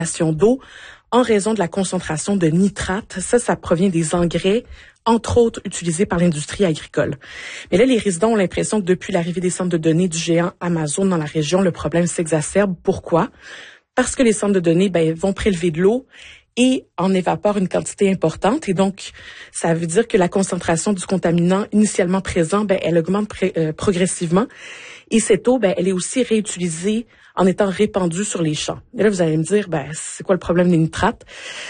d'eau en raison de la concentration de nitrates. Ça provient des engrais, entre autres utilisés par l'industrie agricole. Mais là, les résidents ont l'impression que depuis l'arrivée des centres de données du géant Amazon dans la région, le problème s'exacerbe. Pourquoi? Parce que les centres de données vont prélever de l'eau et en évaporent une quantité importante. Et donc, ça veut dire que la concentration du contaminant initialement présent, elle augmente progressivement. Et cette eau, elle est aussi réutilisée en étant répandue sur les champs. Et là, vous allez me dire, c'est quoi le problème des nitrates?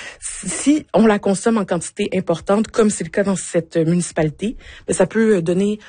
Si on la consomme en quantité importante, comme c'est le cas dans cette municipalité, ça peut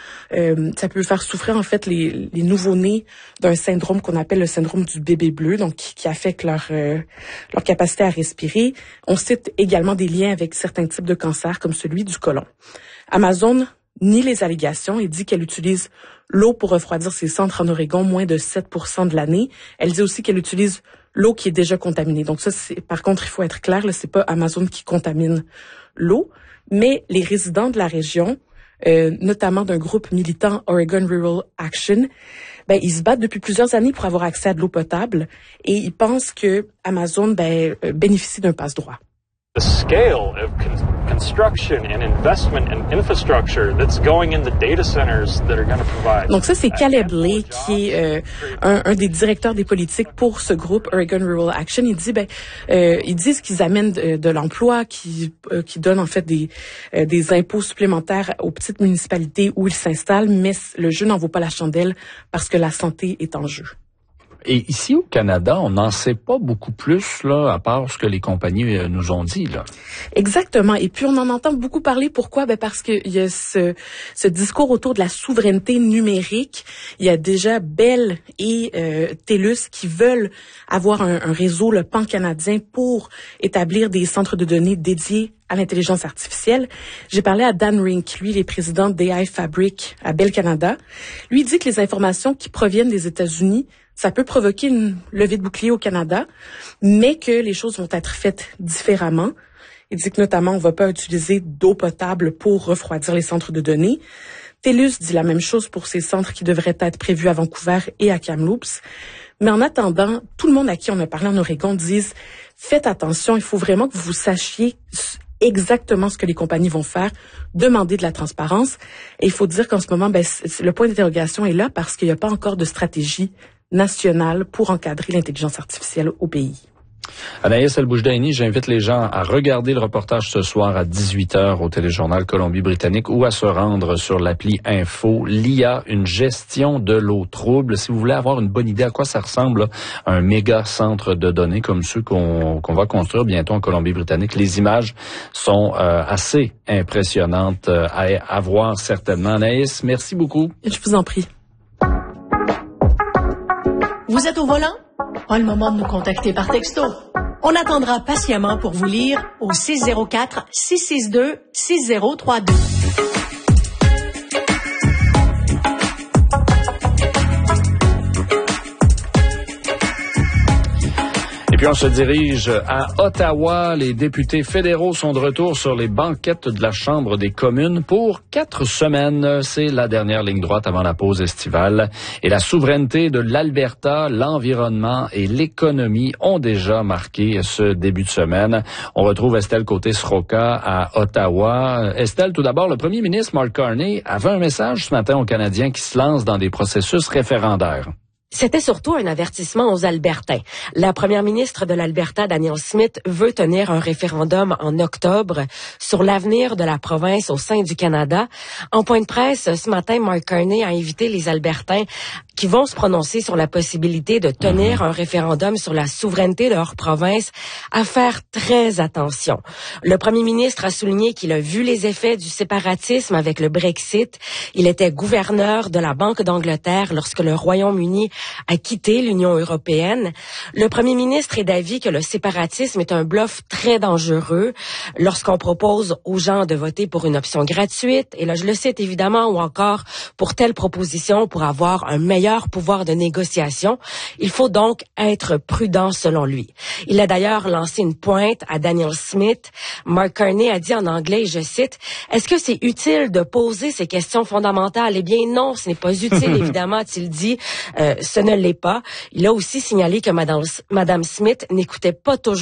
ça peut faire souffrir en fait les nouveau-nés d'un syndrome qu'on appelle le syndrome du bébé bleu, donc qui affecte leur capacité à respirer. On cite également des liens avec certains types de cancers, comme celui du côlon. Amazon nie les allégations et dit qu'elle utilise l'eau pour refroidir ses centres en Oregon moins de 7% de l'année. Elle dit aussi qu'elle utilise l'eau qui est déjà contaminée. Donc ça, par contre, il faut être clair, là, c'est pas Amazon qui contamine l'eau, mais les résidents de la région, notamment d'un groupe militant Oregon Rural Action, ils se battent depuis plusieurs années pour avoir accès à de l'eau potable et ils pensent que Amazon bénéficie d'un passe-droit. The scale of construction and investment in infrastructure that's going in the data centers that are going to provide. Donc ça, c'est Caleb Lay, qui est un des directeurs des politiques pour ce groupe Oregon Rural Action. Il dit, ils disent qu'ils amènent de l'emploi, qui donnent en fait des impôts supplémentaires aux petites municipalités où ils s'installent, mais le jeu n'en vaut pas la chandelle parce que la santé est en jeu. Et ici au Canada, on n'en sait pas beaucoup plus, là, à part ce que les compagnies nous ont dit, là. Exactement. Et puis on en entend beaucoup parler. Pourquoi? Parce qu'il y a ce discours autour de la souveraineté numérique. Il y a déjà Bell et TELUS qui veulent avoir un réseau, le pan-canadien, pour établir des centres de données dédiés à l'intelligence artificielle. J'ai parlé à Dan Rink, lui, il est président d'AI Fabric à Bell Canada. Lui, il dit que les informations qui proviennent des États-Unis, ça peut provoquer une levée de bouclier au Canada, mais que les choses vont être faites différemment. Il dit que notamment, on ne va pas utiliser d'eau potable pour refroidir les centres de données. TELUS dit la même chose pour ces centres qui devraient être prévus à Vancouver et à Kamloops. Mais en attendant, tout le monde à qui on a parlé en Oregon disent « Faites attention, il faut vraiment que vous sachiez exactement ce que les compagnies vont faire, demander de la transparence. » Et il faut dire qu'en ce moment, le point d'interrogation est là parce qu'il n'y a pas encore de stratégie nationale pour encadrer l'intelligence artificielle au pays. Anaïs El-Boujdaini, j'invite les gens à regarder le reportage ce soir à 18h au téléjournal Colombie-Britannique ou à se rendre sur l'appli Info. L'IA, une gestion de l'eau trouble. Si vous voulez avoir une bonne idée à quoi ça ressemble, un méga centre de données comme ceux qu'on va construire bientôt en Colombie-Britannique, les images sont assez impressionnantes à voir certainement. Anaïs, merci beaucoup. Je vous en prie. Vous êtes au volant? Pas le moment de nous contacter par texto. On attendra patiemment pour vous lire au 604-662-6032. Et puis on se dirige à Ottawa. Les députés fédéraux sont de retour sur les banquettes de la Chambre des communes pour 4 semaines. C'est la dernière ligne droite avant la pause estivale. Et la souveraineté de l'Alberta, l'environnement et l'économie ont déjà marqué ce début de semaine. On retrouve Estelle Côté-Sroka à Ottawa. Estelle, tout d'abord, le premier ministre Mark Carney avait un message ce matin aux Canadiens qui se lancent dans des processus référendaires. C'était surtout un avertissement aux Albertains. La première ministre de l'Alberta, Danielle Smith, veut tenir un référendum en octobre sur l'avenir de la province au sein du Canada. En point de presse, ce matin, Mark Carney a invité les Albertains qui vont se prononcer sur la possibilité de tenir un référendum sur la souveraineté de leur province à faire très attention. Le premier ministre a souligné qu'il a vu les effets du séparatisme avec le Brexit. Il était gouverneur de la Banque d'Angleterre lorsque le Royaume-Uni a quitté l'Union européenne. Le premier ministre est d'avis que le séparatisme est un bluff très dangereux lorsqu'on propose aux gens de voter pour une option gratuite, et là je le cite évidemment, ou encore pour telle proposition pour avoir un meilleur meilleur pouvoir de négociation. Il faut donc être prudent selon lui. Il a d'ailleurs lancé une pointe à Daniel Smith. Mark Carney a dit en anglais, je cite, « Est-ce que c'est utile de poser ces questions fondamentales? » Eh bien non, ce n'est pas utile, évidemment, a-t-il dit. Ce ne l'est pas. Il a aussi signalé que Madame Smith n'écoutait pas toujours